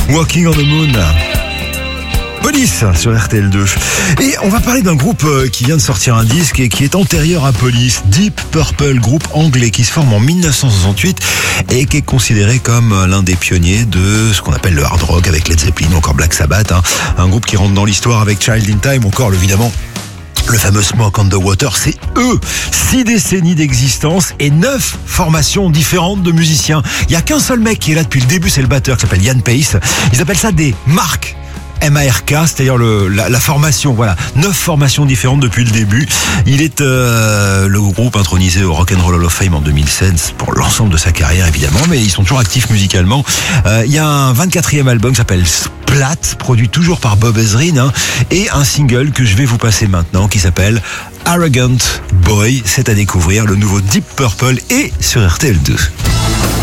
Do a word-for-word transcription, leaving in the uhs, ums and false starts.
Walking on the Moon. Police sur R T L deux. Et on va parler d'un groupe qui vient de sortir un disque et qui est antérieur à Police, Deep Purple, groupe anglais qui se forme en dix-neuf cent soixante-huit et qui est considéré comme l'un des pionniers de ce qu'on appelle le hard rock avec Led Zeppelin ou encore Black Sabbath, hein. Un groupe qui rentre dans l'histoire avec Child in Time, encore évidemment le fameux Smoke on the Water. C'est eux, six décennies d'existence et neuf formations différentes de musiciens. Il y a qu'un seul mec qui est là depuis le début, c'est le batteur qui s'appelle Ian Pace. Ils appellent ça des marques. M A R K, c'est-à-dire le, la, la formation, voilà, neuf formations différentes depuis le début. Il est euh, le groupe intronisé au Rock and Roll Hall of Fame en deux mille seize pour l'ensemble de sa carrière évidemment, mais ils sont toujours actifs musicalement. Euh, il y a un vingt-quatrième album qui s'appelle Splat, produit toujours par Bob Ezrin, hein, et un single que je vais vous passer maintenant qui s'appelle Arrogant Boy. C'est à découvrir, le nouveau Deep Purple et sur R T L deux.